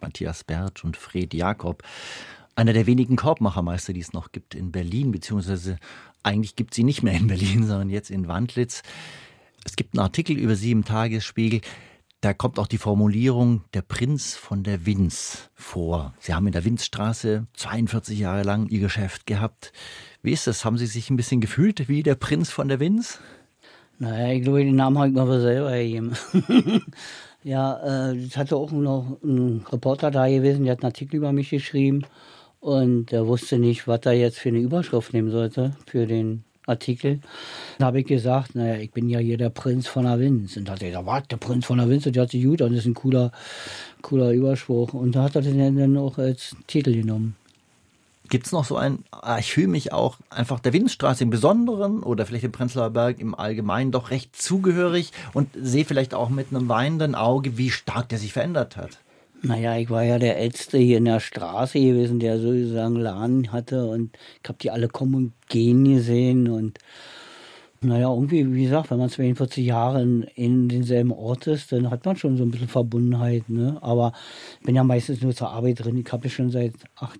Matthias Bertsch und Fred Jakob. Einer der wenigen Korbmachermeister, die es noch gibt in Berlin, beziehungsweise eigentlich gibt es sie nicht mehr in Berlin, sondern jetzt in Wandlitz. Es gibt einen Artikel über sie im Tagesspiegel, da kommt auch die Formulierung der Prinz von der Winz vor. Sie haben in der Winzstraße 42 Jahre lang Ihr Geschäft gehabt. Wie ist das? Haben Sie sich ein bisschen gefühlt wie der Prinz von der Winz? Naja, ich glaube, den Namen habe ich mir selber gegeben. Ja, es hatte auch noch ein Reporter da gewesen, der hat einen Artikel über mich geschrieben und der wusste nicht, was er jetzt für eine Überschrift nehmen sollte für den Artikel. Dann habe ich gesagt, naja, ich bin ja hier der Prinz von der Winz. Und da hat er gesagt, was, der Prinz von der Winz? Und der hat sich gut an, das ist ein cooler Überspruch. Und da hat er den dann auch als Titel genommen. Gibt es noch so ich fühle mich auch einfach der Winzstraße im Besonderen oder vielleicht dem Prenzlauer Berg im Allgemeinen doch recht zugehörig und sehe vielleicht auch mit einem weinenden Auge, wie stark der sich verändert hat. Naja, ich war ja der Älteste hier in der Straße gewesen, der sozusagen Laden hatte und ich habe die alle kommen und gehen gesehen und naja, irgendwie, wie gesagt, wenn man 42 Jahre in denselben Ort ist, dann hat man schon so ein bisschen Verbundenheit, ne? Aber ich bin ja meistens nur zur Arbeit drin. Ich habe ja schon seit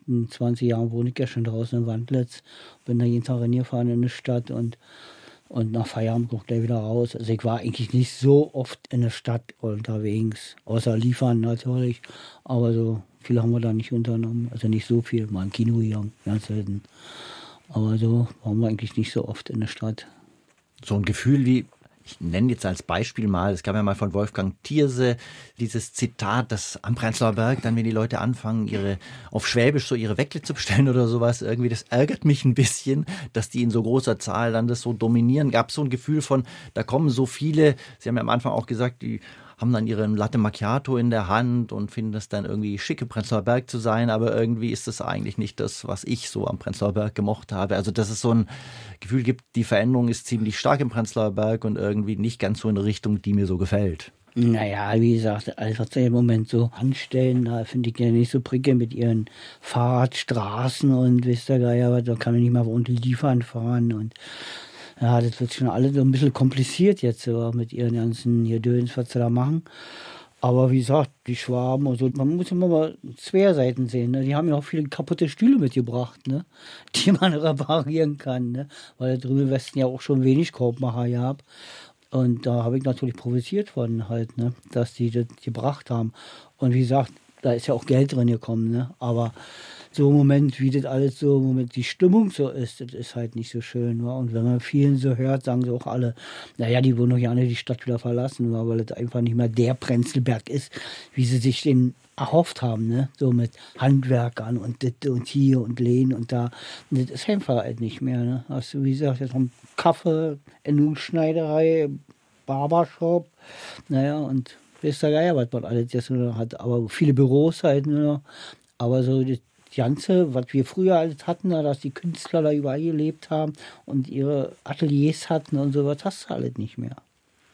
28 Jahren, wohne ich ja schon draußen in Wandlitz, bin da jeden Tag hingefahren in die Stadt und nach Feierabend komme ich gleich wieder raus. Also ich war eigentlich nicht so oft in der Stadt unterwegs, außer liefern natürlich, aber so viel haben wir da nicht unternommen, also nicht so viel, mal im Kino hier, ganz selten. Aber so waren wir eigentlich nicht so oft in der Stadt. So ein Gefühl wie, ich nenne jetzt als Beispiel mal, es gab ja mal von Wolfgang Thierse dieses Zitat, dass am Prenzlauer Berg dann, wenn die Leute anfangen, auf Schwäbisch so ihre Weckle zu bestellen oder sowas, irgendwie, das ärgert mich ein bisschen, dass die in so großer Zahl dann das so dominieren. Gab es so ein Gefühl von, da kommen so viele, Sie haben ja am Anfang auch gesagt, die haben dann ihre Latte Macchiato in der Hand und finden das dann irgendwie schicke, Prenzlauer Berg zu sein, aber irgendwie ist das eigentlich nicht das, was ich so am Prenzlauer Berg gemocht habe. Also dass es so ein Gefühl gibt, die Veränderung ist ziemlich stark im Prenzlauer Berg und irgendwie nicht ganz so in eine Richtung, die mir so gefällt. Naja, wie gesagt, alles, was sie im Moment so anstellen, da finde ich ja nicht so prickelnd mit ihren Fahrradstraßen und wisst ihr Geier, da kann man nicht mal unten liefern fahren und ja, das wird schon alles so ein bisschen kompliziert jetzt so mit ihren ganzen Gedöns, was sie da machen. Aber wie gesagt, die Schwaben und so, man muss immer mal zwei Seiten sehen. Ne? Die haben ja auch viele kaputte Stühle mitgebracht, ne? Die man reparieren kann. Ne? Weil da drüben im Westen ja auch schon wenig Korbmacher gab. Und da habe ich natürlich provoziert worden halt, ne? Dass die das gebracht haben. Und wie gesagt, da ist ja auch Geld drin gekommen. Ne? Aber so im Moment, wie das alles so im Moment die Stimmung so ist, das ist halt nicht so schön. Wa? Und wenn man vielen so hört, sagen sie auch alle, naja, die wollen doch ja nicht die Stadt wieder verlassen, wa? Weil das einfach nicht mehr der Prenzlberg ist, wie sie sich den erhofft haben, ne? So mit Handwerkern und das und hier und Lehnen und da. Und das ist einfach halt nicht mehr. Ne? Hast du, wie gesagt, jetzt noch Kaffee, Schneiderei, Barbershop, naja, und wisst ihr Geier, was man alles jetzt nur noch hat. Aber viele Büros halt nur noch. Aber so das Ganze, was wir früher alles hatten, dass die Künstler da überall gelebt haben und ihre Ateliers hatten und sowas, hast du alles nicht mehr.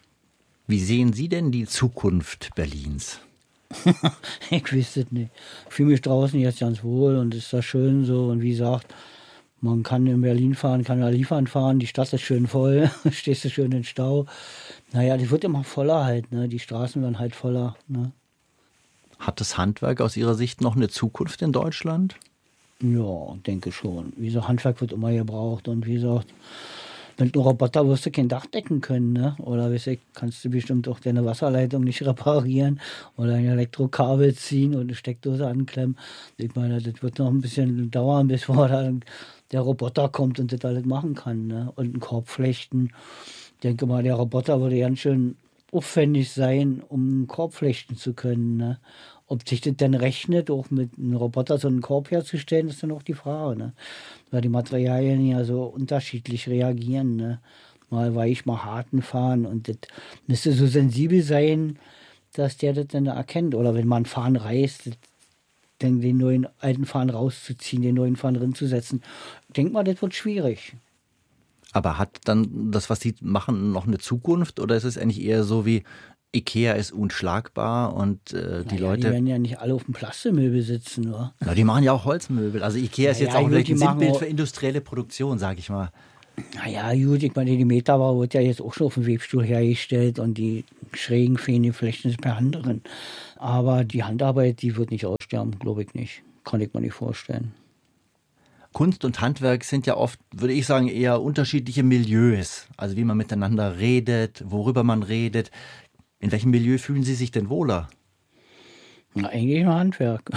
Wie sehen Sie denn die Zukunft Berlins? Ich weiß es nicht. Ich fühle mich draußen jetzt ganz wohl und ist da schön so. Und wie gesagt, man kann in Berlin fahren, kann ja liefern fahren, die Stadt ist schön voll, stehst du schön in den Stau. Naja, die wird immer voller halt, ne? Die Straßen werden halt voller, ne? Hat das Handwerk aus Ihrer Sicht noch eine Zukunft in Deutschland? Ja, denke schon. Wie gesagt, Handwerk wird immer gebraucht und wie gesagt, mit einem Roboter wirst du kein Dach decken können, ne? Oder weißt du, kannst du bestimmt auch deine Wasserleitung nicht reparieren oder ein Elektrokabel ziehen und eine Steckdose anklemmen. Ich meine, das wird noch ein bisschen dauern, bis der Roboter kommt und das alles machen kann, ne? Und einen Korb flechten. Ich denke mal, der Roboter würde ganz schön aufwendig sein, um einen Korb flechten zu können, ne? Ob sich das denn rechnet, auch mit einem Roboter so einen Korb herzustellen, ist dann auch die Frage, ne? Weil die Materialien ja so unterschiedlich reagieren, ne? Mal weich, mal harten fahren und das müsste so sensibel sein, dass der das dann erkennt. Oder wenn man einen Faden reißt, dann den neuen alten Faden rauszuziehen, den neuen Faden drin zu setzen. Ich denke mal, das wird schwierig. Aber hat dann das, was Sie machen, noch eine Zukunft? Oder ist es eigentlich eher so wie Ikea ist unschlagbar und die Leute... Die werden ja nicht alle auf dem Plastikmöbel sitzen, oder? Na, die machen ja auch Holzmöbel. Also Ikea ist jetzt auch vielleicht ein Sinnbild für industrielle Produktion, sag ich mal. Naja, gut, ich meine, die Meterware wird ja jetzt auch schon auf dem Webstuhl hergestellt und die schrägen Fäden, die Flechten sind bei anderen. Aber die Handarbeit, die wird nicht aussterben. aussterben, glaube ich nicht. Kann ich mir nicht vorstellen. Kunst und Handwerk sind ja oft, würde ich sagen, eher unterschiedliche Milieus. Also wie man miteinander redet, worüber man redet. In welchem Milieu fühlen Sie sich denn wohler? Na, eigentlich nur Handwerk.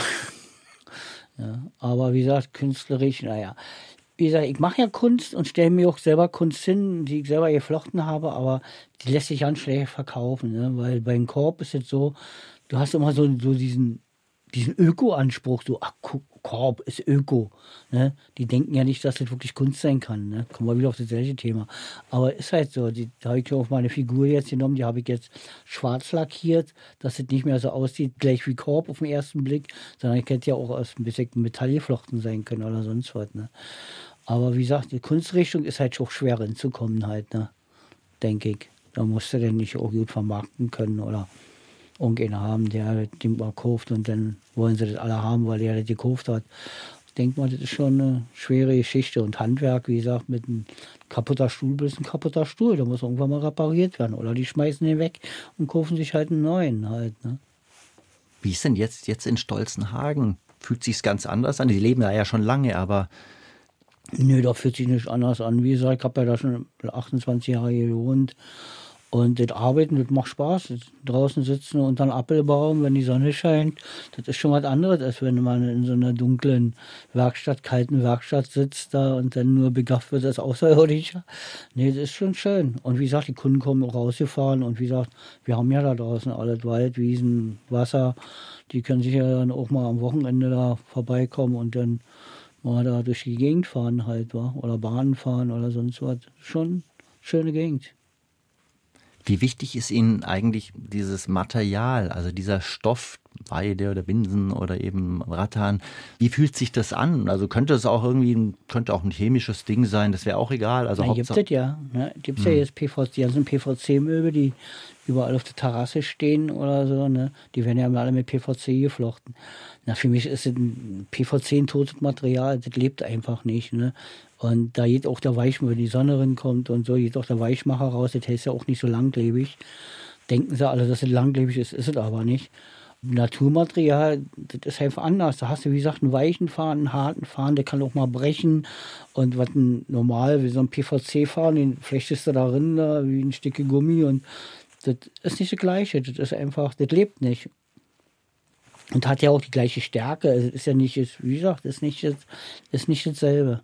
Ja, aber wie gesagt, künstlerisch, naja. Wie gesagt, ich mache ja Kunst und stelle mir auch selber Kunst hin, die ich selber geflochten habe, aber die lässt sich ganz schlecht verkaufen, ne? Weil beim Korb ist es so, du hast immer so diesen Öko-Anspruch, so, ach, Korb ist Öko. Ne? Die denken ja nicht, dass das wirklich Kunst sein kann. Ne? Kommen wir wieder auf das gleiche Thema. Aber ist halt so, da habe ich auf meine Figur jetzt genommen, die habe ich jetzt schwarz lackiert, dass es nicht mehr so aussieht, gleich wie Korb auf den ersten Blick, sondern ich hätte ja auch aus ein bisschen Metall geflochten sein können oder sonst was. Ne? Aber wie gesagt, die Kunstrichtung ist halt auch schwer ranzukommen halt, ne? Denke ich. Da musst du denn nicht auch gut vermarkten können oder irgendeinen haben, der das Ding mal kauft und dann wollen sie das alle haben, weil der das gekauft hat. Ich denke mal, das ist schon eine schwere Geschichte. Und Handwerk, wie gesagt, mit einem kaputter Stuhl ist ein kaputter Stuhl. Der muss irgendwann mal repariert werden. Oder die schmeißen den weg und kaufen sich halt einen neuen halt. Ne? Wie ist denn jetzt in Stolzenhagen? Fühlt sich's ganz anders an? Die leben da ja schon lange, aber Nö, da fühlt sich nicht anders an. Wie gesagt, ich habe ja da schon 28 Jahre gewohnt. Und das Arbeiten, das macht Spaß. Das draußen sitzen unter einem Apfelbaum, wenn die Sonne scheint, das ist schon was anderes, als wenn man in so einer dunklen Werkstatt, kalten Werkstatt sitzt da und dann nur begafft wird als Außerirdischer. Nee, das ist schon schön. Und wie gesagt, die Kunden kommen auch rausgefahren und wie gesagt, wir haben ja da draußen alles Wald, Wiesen, Wasser. Die können sich ja dann auch mal am Wochenende da vorbeikommen und dann mal da durch die Gegend fahren halt, wa? Oder Bahnen fahren oder sonst was. Schon eine schöne Gegend. wie wichtig ist Ihnen eigentlich dieses Material, also dieser Stoff, Weide oder Binsen oder eben Rattan? Wie fühlt sich das an? Also könnte es auch könnte auch ein chemisches Ding sein, das wäre auch egal. Also Na, gibt es ja. Ne? Gibt es ja jetzt PVC, die ganzen PVC-Möbel, die überall auf der Terrasse stehen oder so. Ne? Die werden ja alle mit PVC geflochten. Na, für mich ist ein PVC ein totes Material, das lebt einfach nicht. Ne? Und da geht auch der Weichmacher, wenn die Sonne reinkommt und so, geht auch der Weichmacher raus. Das heißt ja auch nicht so langlebig. Denken sie alle, dass es langlebig ist es aber nicht. Naturmaterial, das ist einfach anders. Da hast du, wie gesagt, einen weichen Faden, einen harten Faden, der kann auch mal brechen. Und was normal, wie so ein PVC-Faden, den flechtest du da drin, wie ein Stück Gummi. Und das ist nicht das Gleiche. Das ist einfach, das lebt nicht. Und hat ja auch die gleiche Stärke. Es ist ja nicht, wie gesagt, ist nicht dasselbe.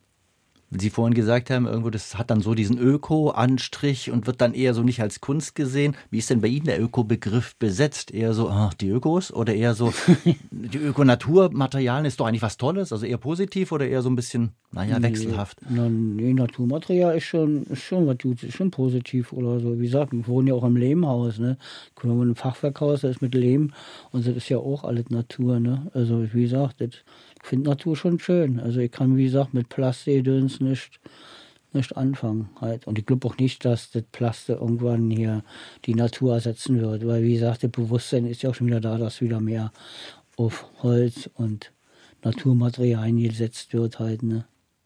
Sie vorhin gesagt haben, irgendwo, das hat dann so diesen Öko-Anstrich und wird dann eher so nicht als Kunst gesehen. Wie ist denn bei Ihnen der Öko-Begriff besetzt? Eher so, die Ökos oder eher so, die Öko-Naturmaterialien ist doch eigentlich was Tolles, also eher positiv oder eher so ein bisschen, wechselhaft? Nee, Naturmaterial ist schon was Gutes, ist schon positiv oder so. Wie gesagt, wir wohnen ja auch im Lehmhaus, ne? Können wir in einem Fachwerkhaus, das ist mit Lehm und das ist ja auch alles Natur, ne? Also wie gesagt, ich finde Natur schon schön. Also ich kann, wie gesagt, mit Plastikdöns nicht anfangen halt. Und ich glaube auch nicht, dass das Plastik irgendwann hier die Natur ersetzen wird. Weil, wie gesagt, das Bewusstsein ist ja auch schon wieder da, dass wieder mehr auf Holz und Naturmaterialien gesetzt wird halt, ne?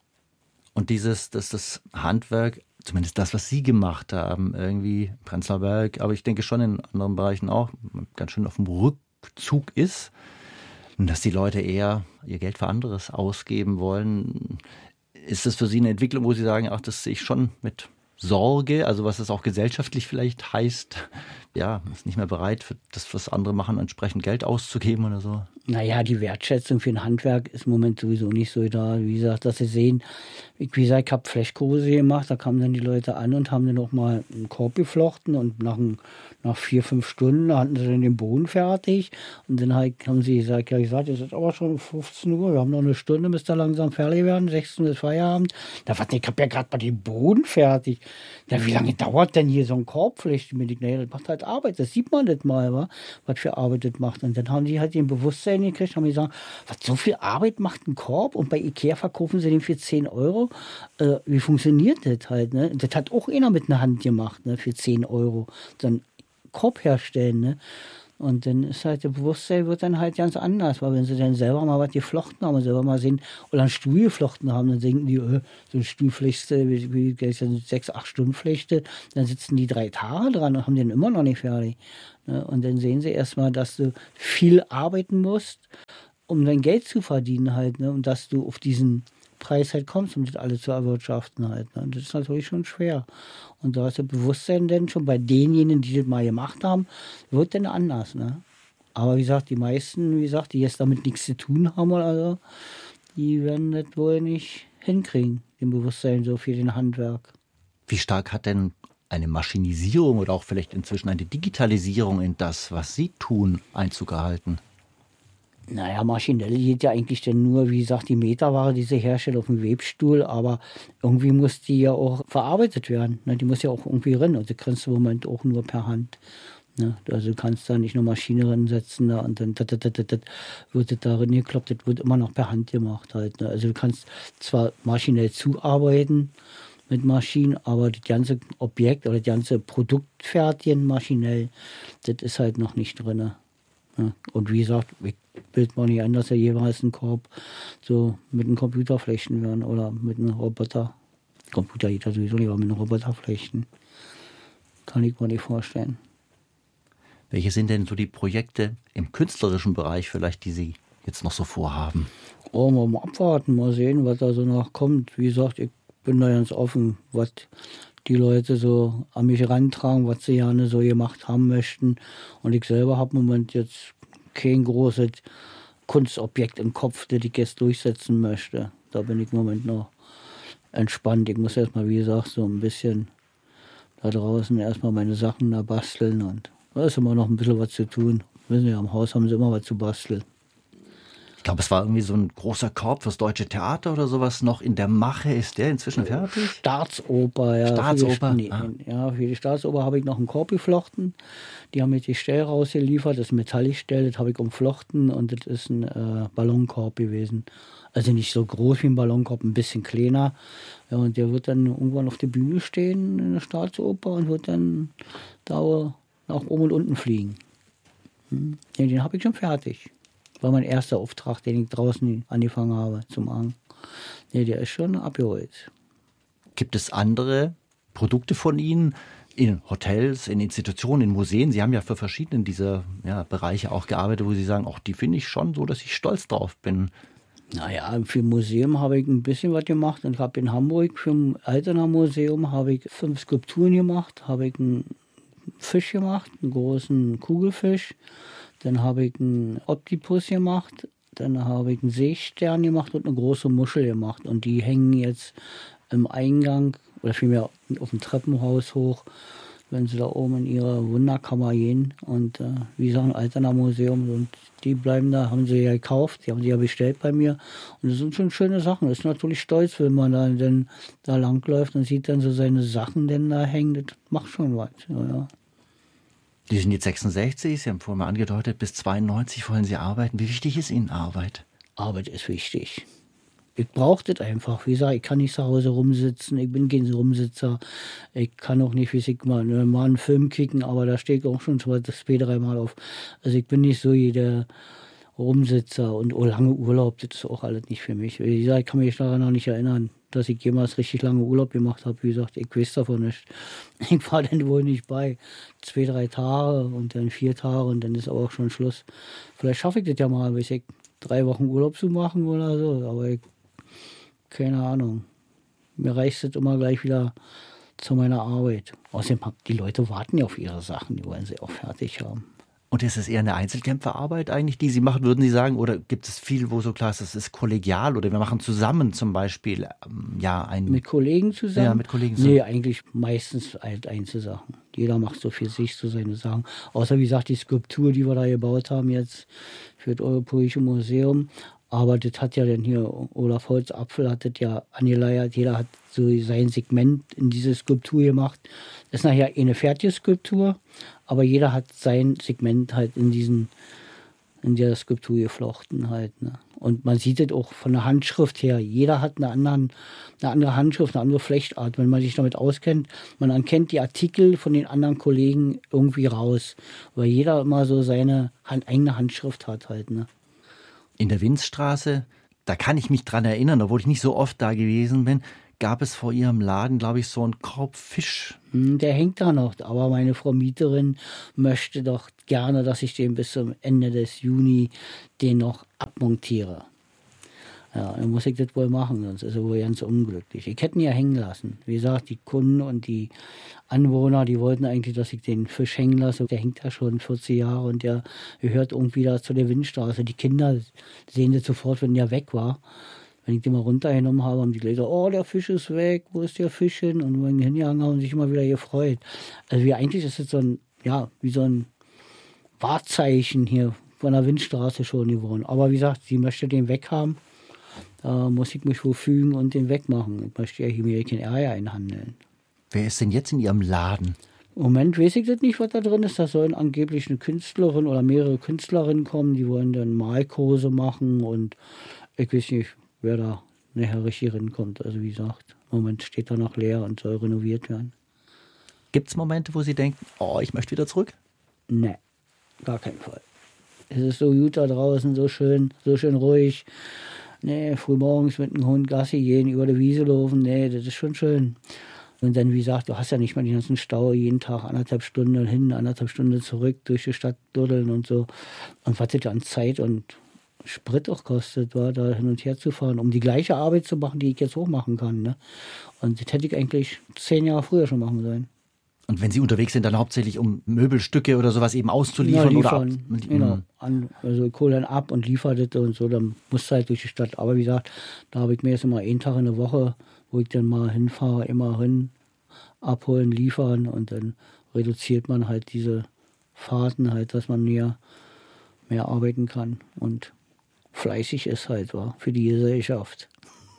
Und dass das Handwerk, zumindest das, was Sie gemacht haben, irgendwie Prenzlauer Berg, aber ich denke schon in anderen Bereichen auch, ganz schön auf dem Rückzug ist. Und dass die Leute eher ihr Geld für anderes ausgeben wollen. Ist das für Sie eine Entwicklung, wo Sie sagen, ach, das sehe ich schon mit Sorge, also was es auch gesellschaftlich vielleicht heißt, ja, ist nicht mehr bereit, für das, was andere machen, entsprechend Geld auszugeben oder so? Naja, die Wertschätzung für ein Handwerk ist im Moment sowieso nicht so da. Wie gesagt, dass Sie sehen, wie gesagt, ich habe Flechkurse gemacht, da kamen dann die Leute an und haben dann auch mal einen Korb geflochten und nach 4, 5 Stunden hatten sie dann den Boden fertig und dann haben sie gesagt, es ist aber schon 15 Uhr, wir haben noch eine Stunde, bis da langsam fertig werden, 16 Uhr ist Feierabend. Ich habe ja gerade mal den Boden fertig. Ja, wie lange dauert denn hier so ein Korbflechten? Naja, das macht halt Arbeit, das sieht man nicht mal, was für Arbeit das macht. Und dann haben die halt den Bewusstsein gekriegt, haben gesagt, was so viel Arbeit macht ein Korb und bei Ikea verkaufen sie den für 10 Euro. Wie funktioniert das halt? Ne? Das hat auch einer mit einer Hand gemacht, ne, für 10 Euro. So einen Korb herstellen, ne? Und dann ist halt, der Bewusstsein wird dann halt ganz anders, weil wenn sie dann selber mal was geflochten haben und selber mal sehen, oder einen Stuhl geflochten haben, dann denken die, so eine Stuhlflechte, wie 6, 8 Stunden Flechte, dann sitzen die 3 Tage dran und haben den immer noch nicht fertig. Ne? Und dann sehen sie erstmal, dass du viel arbeiten musst um dein Geld zu verdienen halt, ne? Und dass du auf diesen Preis halt kommst, um das alles zu erwirtschaften halt. Ne? Und das ist natürlich schon schwer. Und da ist das Bewusstsein denn schon bei denjenigen, die das mal gemacht haben, wird denn anders, ne? Aber wie gesagt, die meisten, wie gesagt, die jetzt damit nichts zu tun haben oder so, die werden das wohl nicht hinkriegen, dem Bewusstsein so für den Handwerk. Wie stark hat denn eine Maschinisierung oder auch vielleicht inzwischen eine Digitalisierung in das, was Sie tun, Einzug gehalten? Naja, maschinell geht ja eigentlich dann nur, wie gesagt, die Meterware, die sie herstellen auf dem Webstuhl, aber irgendwie muss die ja auch verarbeitet werden. Ne? Die muss ja auch irgendwie rein und die kannst du im Moment auch nur per Hand. Ne? Also du kannst da nicht nur Maschine reinsetzen da, und dann wird das da reingekloppt, das wird immer noch per Hand gemacht halt. Ne? Also du kannst zwar maschinell zuarbeiten mit Maschinen, aber das ganze Objekt oder das ganze Produkt fertigen maschinell, das ist halt noch nicht drin. Ja, und wie gesagt, ich bild mal nicht an, dass er jeweils einen Korb so mit einem Computer flechten werden oder mit einem Roboter. Computer geht ja sowieso nicht, aber mit einem Roboter flechten. Kann ich mir nicht vorstellen. Welche sind denn so die Projekte im künstlerischen Bereich vielleicht, die Sie jetzt noch so vorhaben? Oh, mal abwarten, mal sehen, was da so noch kommt. Wie gesagt, ich bin da ganz offen, was die Leute so an mich rantragen, was sie gerne so gemacht haben möchten. Und ich selber habe im Moment jetzt kein großes Kunstobjekt im Kopf, das ich jetzt durchsetzen möchte. Da bin ich im Moment noch entspannt. Ich muss erstmal, wie gesagt, so ein bisschen da draußen erstmal meine Sachen da basteln. Und da ist immer noch ein bisschen was zu tun. Wissen Sie, am Haus haben sie immer was zu basteln. Ich glaube, es war irgendwie so ein großer Korb fürs Deutsche Theater oder sowas noch in der Mache. Ist der inzwischen fertig? Staatsoper, ja. Staatsoper? Ja, für die Staatsoper habe ich noch einen Korb geflochten. Die haben mir die Stell rausgeliefert. Das Metallgestell, das habe ich umflochten und das ist ein Ballonkorb gewesen. Also nicht so groß wie ein Ballonkorb, ein bisschen kleiner. Ja, und der wird dann irgendwann auf der Bühne stehen in der Staatsoper und wird dann da nach oben und unten fliegen. Ja, den habe ich schon fertig. War mein erster Auftrag, den ich draußen angefangen habe zu machen. Nee, der ist schon abgeholt. Gibt es andere Produkte von Ihnen in Hotels, in Institutionen, in Museen? Sie haben ja für verschiedene dieser Bereiche auch gearbeitet, wo Sie sagen, auch die finde ich schon so, dass ich stolz drauf bin. Naja, für ein Museum habe ich ein bisschen was gemacht. Und habe in Hamburg für ein Alterner Museum habe ich 5 Skulpturen gemacht. Habe ich einen Fisch gemacht, einen großen Kugelfisch. Dann habe ich einen Oktopus gemacht, dann habe ich einen Seestern gemacht und eine große Muschel gemacht. Und die hängen jetzt im Eingang oder vielmehr auf dem Treppenhaus hoch, wenn sie da oben in ihre Wunderkammer gehen. Und wie gesagt, ein Alterner Museum. Und die bleiben da, haben sie ja gekauft, die haben sie ja bestellt bei mir. Und das sind schon schöne Sachen. Das ist natürlich stolz, wenn man dann da langläuft und sieht dann so seine Sachen denn da hängen. Das macht schon was. Ja. Die sind jetzt 66, Sie haben vorhin mal angedeutet, bis 92 wollen Sie arbeiten. Wie wichtig ist Ihnen Arbeit? Arbeit ist wichtig. Ich brauche das einfach. Wie gesagt, ich kann nicht zu Hause rumsitzen. Ich bin kein Rumsitzer. Ich kann auch nicht, wie ich mal einen Film kicken, aber da stehe ich auch schon 2-3 Mal auf. Also ich bin nicht so jeder Rumsitzer und lange Urlaub, das ist auch alles nicht für mich. Wie gesagt, ich kann mich daran noch nicht erinnern, dass ich jemals richtig lange Urlaub gemacht habe. Wie gesagt, ich weiß davon nicht. Ich war dann wohl nicht bei 2-3 Tage und dann 4 Tage und dann ist aber auch schon Schluss. Vielleicht schaffe ich das ja mal, weiß ich, 3 Wochen Urlaub zu machen oder so, aber ich, keine Ahnung. Mir reicht es immer gleich wieder zu meiner Arbeit. Außerdem, die Leute warten ja auf ihre Sachen, die wollen sie auch fertig haben. Und ist es eher eine Einzelkämpferarbeit eigentlich, die Sie machen, würden Sie sagen? Oder gibt es viel, wo so klar ist, das ist kollegial oder wir machen zusammen zum Beispiel Mit Kollegen zusammen? Ja, mit Kollegen zusammen. Nee, eigentlich meistens halt Einzelsachen. Jeder macht so für sich so seine Sachen. Außer wie gesagt, die Skulptur, die wir da gebaut haben jetzt für das Europäische Museum. Aber das hat ja dann hier, Olaf Holzapfel hat das ja angeleiert. Jeder hat so sein Segment in diese Skulptur gemacht. Das ist nachher eine fertige Skulptur, aber jeder hat sein Segment halt in der Skulptur geflochten halt. Ne? Und man sieht es auch von der Handschrift her. Jeder hat eine andere Handschrift, eine andere Flechtart. Wenn man sich damit auskennt, man erkennt die Artikel von den anderen Kollegen irgendwie raus. Weil jeder immer so seine eigene Handschrift hat halt. Ne? In der Winzstraße, da kann ich mich dran erinnern, obwohl ich nicht so oft da gewesen bin, gab es vor Ihrem Laden, glaube ich, so einen Korb Fisch. Der hängt da noch, aber meine Frau Mieterin möchte doch gerne, dass ich den bis zum Ende des Juni den noch abmontiere. Ja, dann muss ich das wohl machen, sonst ist er wohl ganz unglücklich. Ich hätte ihn ja hängen lassen. Wie gesagt, die Kunden und die Anwohner, die wollten eigentlich, dass ich den Fisch hängen lasse. Der hängt ja schon 40 Jahre und der gehört irgendwie da zu der Windstraße. Die Kinder sehen das sofort, wenn der weg war. Wenn ich den mal runtergenommen habe, haben die gesagt, oh, der Fisch ist weg, wo ist der Fisch hin? Und wenn die hingegangen haben, sich immer wieder gefreut. Also eigentlich ist es so ein, ja, wie so ein Wahrzeichen hier von der Windstraße schon geworden. Aber wie gesagt, sie möchte den weghaben. Da muss ich mich wohl fügen und den wegmachen. Ich möchte ja hier mir kein Ärger einhandeln. Wer ist denn jetzt in Ihrem Laden? Im Moment weiß ich das nicht, was da drin ist. Da sollen angeblich eine Künstlerin oder mehrere Künstlerinnen kommen. Die wollen dann Malkurse machen und ich weiß nicht, wer da nachher richtig reinkommt. Also wie gesagt, im Moment steht da noch leer und soll renoviert werden. Gibt es Momente, wo Sie denken, oh, ich möchte wieder zurück? Nee, gar keinen Fall. Es ist so gut da draußen, so schön ruhig. Nee, frühmorgens mit dem Hund Gassi gehen, über die Wiese laufen, nee, das ist schon schön. Und dann, wie gesagt, du hast ja nicht mal den ganzen Stau, jeden Tag 1,5 Stunden hin, 1,5 Stunden zurück, durch die Stadt duddeln und so. Und was das ja an Zeit und Sprit auch kostet, war da hin und her zu fahren, um die gleiche Arbeit zu machen, die ich jetzt auch machen kann. Ne? Und das hätte ich eigentlich 10 Jahre früher schon machen sollen. Und wenn Sie unterwegs sind, dann hauptsächlich um Möbelstücke oder sowas eben auszuliefern? Ja, oder ab? Genau. Also ich hole dann ab und liefere das und so, dann muss halt durch die Stadt. Aber wie gesagt, da habe ich mir jetzt immer einen Tag in der Woche, wo ich dann mal hinfahre, immer hin, abholen, liefern und dann reduziert man halt diese Fahrten halt, dass man mehr arbeiten kann und fleißig ist halt, war für die Gesellschaft.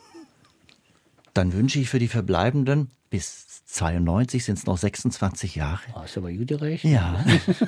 Dann wünsche ich für die Verbleibenden, bis 92 sind es noch 26 Jahre. Hast du aber gut gerecht. Ja.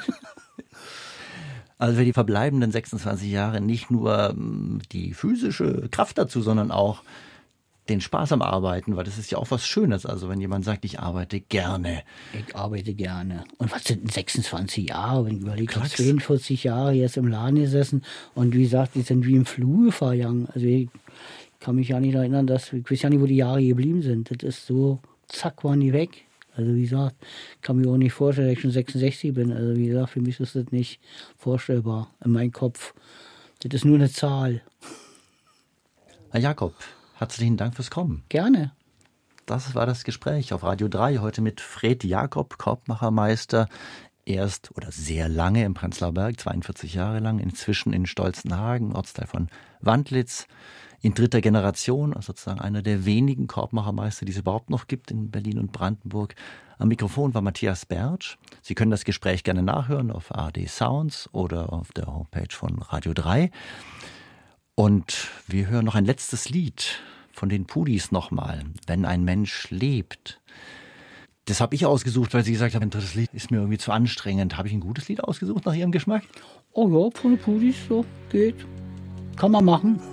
Also für die verbleibenden 26 Jahre nicht nur die physische Kraft dazu, sondern auch den Spaß am Arbeiten, weil das ist ja auch was Schönes. Also wenn jemand sagt, ich arbeite gerne. Ich arbeite gerne. Und was sind 26 Jahre? Wenn ich überlege, ich habe 42 Jahre jetzt im Laden gesessen und wie gesagt, die sind wie im Flug vergangen. Also ich kann mich ja nicht erinnern, ich weiß ja nicht, wo die Jahre geblieben sind. Das ist so, zack, waren die weg. Also wie gesagt, kann mir auch nicht vorstellen, dass ich schon 66 bin. Also wie gesagt, für mich ist das nicht vorstellbar in meinem Kopf. Das ist nur eine Zahl. Herr Jakob, herzlichen Dank fürs Kommen. Gerne. Das war das Gespräch auf Radio 3 heute mit Fred Jakob, Korbmachermeister. Erst oder sehr lange im Prenzlauer Berg, 42 Jahre lang, inzwischen in Stolzenhagen, Ortsteil von Wandlitz. In 3. Generation, also sozusagen einer der wenigen Korbmachermeister, die es überhaupt noch gibt in Berlin und Brandenburg. Am Mikrofon war Matthias Bertsch. Sie können das Gespräch gerne nachhören auf ARD Sounds oder auf der Homepage von Radio 3. Und wir hören noch ein letztes Lied von den Pudis nochmal. Wenn ein Mensch lebt. Das habe ich ausgesucht, weil Sie gesagt haben, das Lied ist mir irgendwie zu anstrengend. Habe ich ein gutes Lied ausgesucht nach Ihrem Geschmack? Oh ja, von den Pudis, so geht. Kann man machen.